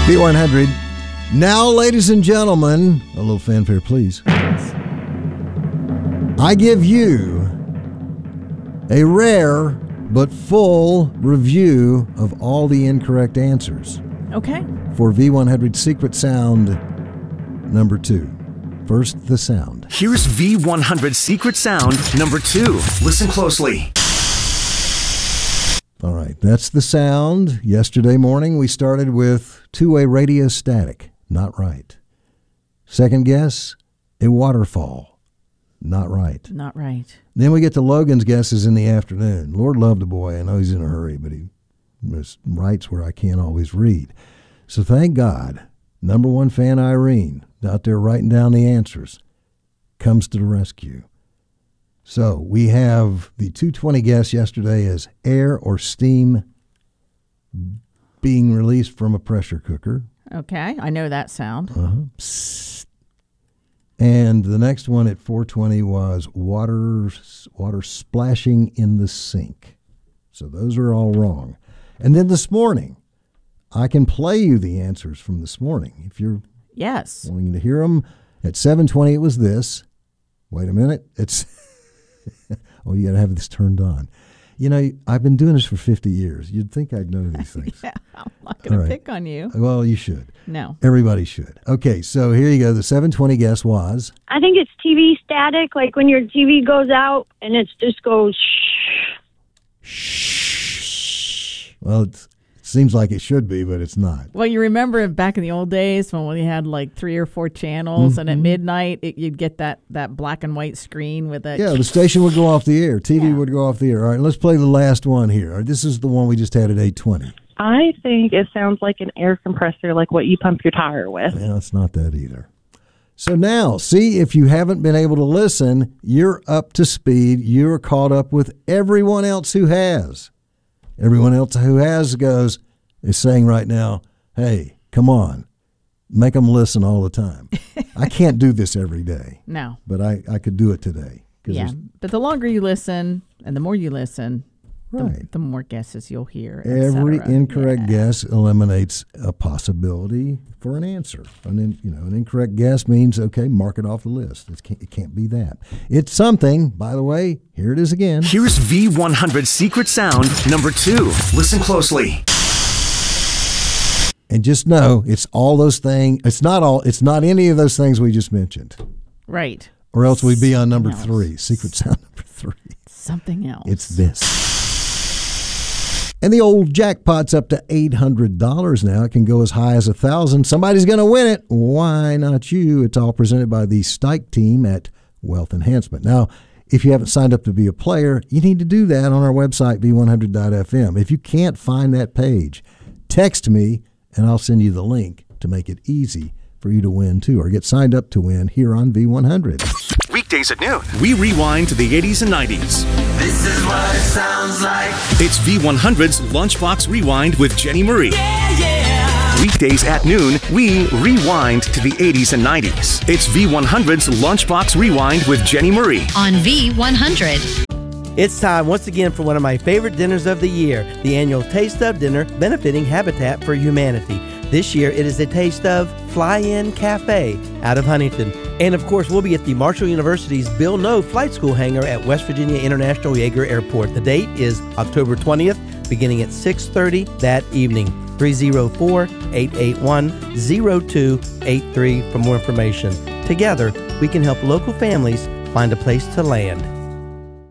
V100. Now, ladies and gentlemen, a little fanfare, please. I give you a rare but full review of all the incorrect answers. Okay. For V100 Secret Sound number 2. First, the sound. Here's V100 Secret Sound number 2. Listen closely. All right, that's the sound. Yesterday morning, we started with two-way radio static. Not right. Second guess, a waterfall. Not right. Not right. Then we get to Logan's guesses in the afternoon. Lord love the boy. I know he's in a hurry, but he writes where I can't always read. So thank God, number one fan Irene, out there writing down the answers, comes to the rescue. So we have the 220 guess yesterday as air or steam being released from a pressure cooker. Okay, I know that sound. Psst. And the next one at 420 was water splashing in the sink. So those are all wrong. And then this morning, I can play you the answers from this morning. If you're wanting to hear them, at 720 it was this. Wait a minute. It's oh, you got to have this turned on. You know, I've been doing this for 50 years. You'd think I'd know these things. Yeah, I'm not going to pick on you. Well, you should. No. Everybody should. Okay, so here you go. The 720 guess was? I think it's TV static, like when your TV goes out and it just goes shh. Shh. Well, it seems like it should be, but it's not. Well, you remember back in the old days when we had like 3 or 4 channels, and at midnight you'd get that black and white screen with it. Yeah, the station would go off the air. TV would go off the air. All right, let's play the last one here. All right, this is the one we just had at 8:20. I think it sounds like an air compressor, like what you pump your tire with. Yeah, it's not that either. So now, see, if you haven't been able to listen, you're up to speed. You're caught up with everyone else who has. Everyone else who has is saying right now, hey, come on, make them listen all the time. I can't do this every day. No. But I could do it today. Yeah, but the longer you listen and the more you listen, right, the more guesses you'll hear. Every incorrect guess eliminates a possibility for an answer. An incorrect guess means, okay, mark it off the list. It can't be that. It's something, by the way, here it is again. Here's V100 Secret Sound number 2. Listen closely. And just know, it's all those things. It's not any of those things we just mentioned. Right. Or else we'd be on number 3, Secret Sound number 3. Something else. It's this. And the old jackpot's up to $800 now. It can go as high as $1,000. Somebody's going to win it. Why not you? It's all presented by the Stike team at Wealth Enhancement. Now, if you haven't signed up to be a player, you need to do that on our website, v100.fm. If you can't find that page, text me, and I'll send you the link to make it easy for you to win, too, or get signed up to win here on V100. Weekdays at noon, we rewind to the 80s and 90s. This is what it sounds like. It's V100's Lunchbox Rewind with Jenny Marie. Yeah, yeah. Weekdays at noon, we rewind to the 80s and 90s. It's V100's Lunchbox Rewind with Jenny Marie. On V100. It's time once again for one of my favorite dinners of the year, the annual Taste of Dinner benefiting Habitat for Humanity. This year, it is a Taste of Fly-In Cafe out of Huntington. And of course, we'll be at the Marshall University's Bill Noe Flight School hangar at West Virginia International Yeager Airport. The date is October 20th, beginning at 6:30 that evening. 304-881-0283 for more information. Together, we can help local families find a place to land.